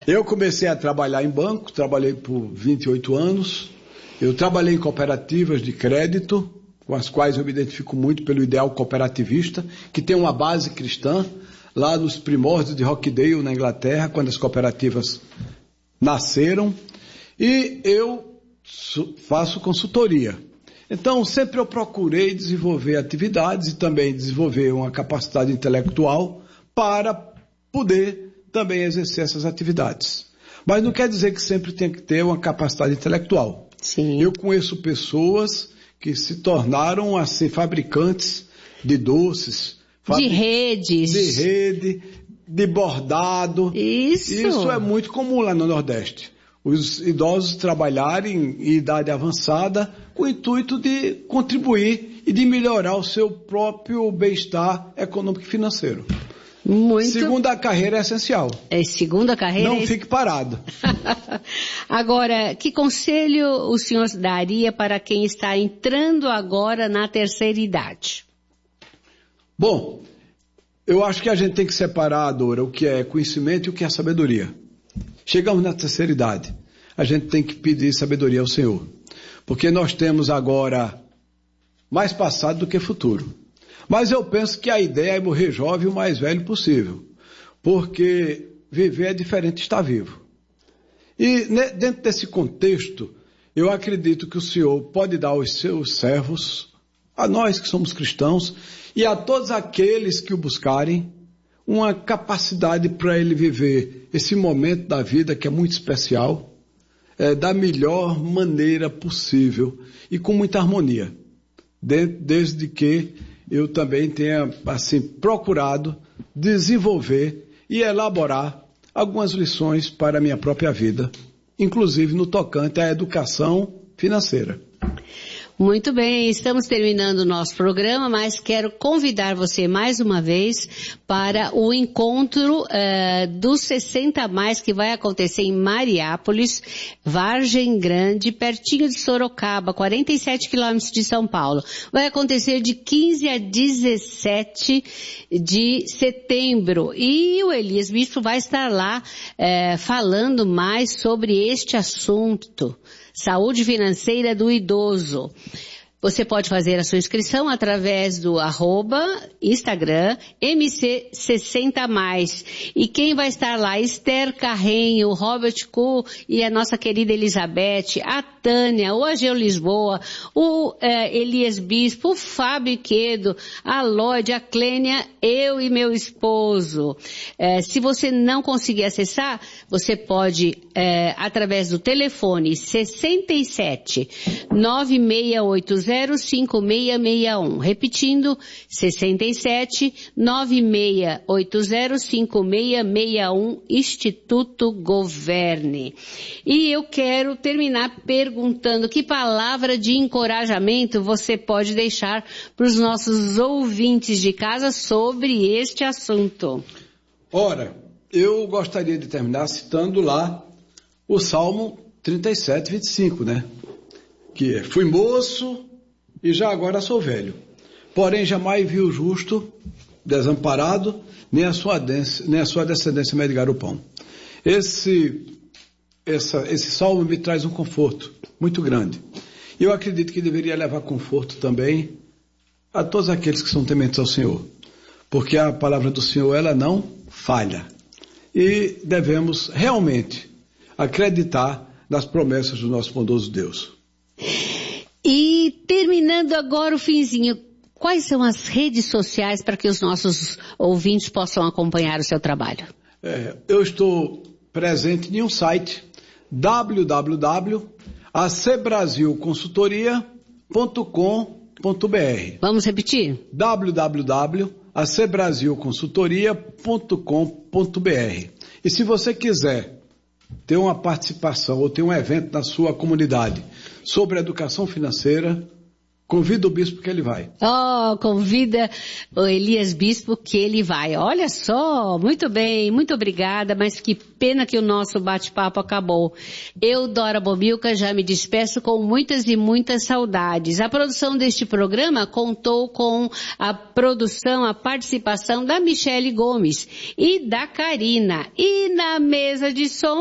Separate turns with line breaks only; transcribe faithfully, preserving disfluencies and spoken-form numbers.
Eu comecei a trabalhar em banco, trabalhei por vinte e oito anos. Eu trabalhei em cooperativas de crédito, com as quais eu me identifico muito pelo ideal cooperativista, que tem uma base cristã, lá nos primórdios de Rochdale, na Inglaterra, quando as cooperativas nasceram. E eu faço consultoria. Então, sempre eu procurei desenvolver atividades e também desenvolver uma capacidade intelectual para poder também exercer essas atividades. Mas não quer dizer que sempre tem que ter uma capacidade intelectual.
Sim.
Eu conheço pessoas que se tornaram assim fabricantes de doces,
de redes,
de rede, de bordado.
Isso.
Isso é muito comum lá no Nordeste. Os idosos trabalharem em idade avançada com o intuito de contribuir e de melhorar o seu próprio bem-estar econômico e financeiro.
Muito...
Segunda carreira é essencial.
É, segunda carreira...
Não
é...
fique parado.
Agora, que conselho o senhor daria para quem está entrando agora na terceira idade?
Bom, eu acho que a gente tem que separar, Dora, o que é conhecimento e o que é sabedoria. Chegamos na terceira idade, a gente tem que pedir sabedoria ao Senhor. Porque nós temos agora mais passado do que futuro. Mas eu penso que a ideia é morrer jovem o mais velho possível, porque viver é diferente de estar vivo. E dentro desse contexto, eu acredito que o Senhor pode dar aos seus servos, a nós que somos cristãos, e a todos aqueles que o buscarem, uma capacidade para ele viver esse momento da vida que é muito especial, é, da melhor maneira possível e com muita harmonia, de, desde que eu também tenha, assim, procurado desenvolver e elaborar algumas lições para a minha própria vida, inclusive no tocante à educação financeira.
Muito bem, estamos terminando o nosso programa, mas quero convidar você mais uma vez para o encontro uh, dos sessenta mais que vai acontecer em Mariápolis, Vargem Grande, pertinho de Sorocaba, quarenta e sete quilômetros de São Paulo. Vai acontecer de quinze a dezessete de setembro e o Elias Bispo vai estar lá uh, falando mais sobre este assunto. Saúde financeira do idoso. Você pode fazer a sua inscrição através do arroba Instagram M C sessenta mais. E quem vai estar lá? Esther Carrenho, Robert Kuh e a nossa querida Elizabeth, a Tânia, o Ageu Lisboa, o eh, Elias Bispo, o Fábio Quedo, a Lloyd, a Clênia, eu e meu esposo. Eh, se você não conseguir acessar, você pode, eh, através do telefone sessenta e sete, nove seis oito zero, cinco seis seis um. Repetindo, sessenta e sete, nove seis oito zero, cinco seis seis um, Instituto Governe. E eu quero terminar perguntando que palavra de encorajamento você pode deixar para os nossos ouvintes de casa sobre este assunto.
Ora, eu gostaria de terminar citando lá o Salmo trinta e sete, vinte e cinco, né? Que é, fui moço e já agora sou velho. Porém, jamais vi o justo desamparado, nem a sua, nem a sua descendência medigar o pão. Esse, essa, esse salmo me traz um conforto muito grande. E eu acredito que deveria levar conforto também a todos aqueles que são tementes ao Senhor. Porque a palavra do Senhor, ela não falha. E devemos realmente acreditar nas promessas do nosso bondoso Deus.
E terminando agora o finzinho, quais são as redes sociais para que os nossos ouvintes possam acompanhar o seu trabalho?
É, eu estou presente em um site, w w w ponto a c brasil consultoria ponto com ponto b r.
Vamos repetir?
w w w ponto a c brasil consultoria ponto com ponto b r. E se você quiser ter uma participação ou ter um evento na sua comunidade sobre educação financeira, Convida o bispo que ele vai.
Oh, convida o Elias Bispo que ele vai. Olha só, muito bem, muito obrigada, mas que pena que o nosso bate-papo acabou. Eu, Dora Bombilca, já me despeço com muitas e muitas saudades. A produção deste programa contou com a produção, a participação da Michele Gomes e da Karina. E na mesa de som,